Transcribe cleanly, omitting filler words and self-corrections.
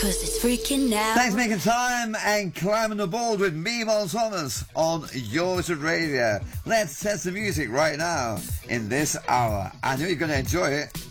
'Cause it's freaking out. Thanks for making time and climbing the board with me, Mon Thomas, on Yours Radio. Let's test the music right now in this hour. I know you're going to enjoy it.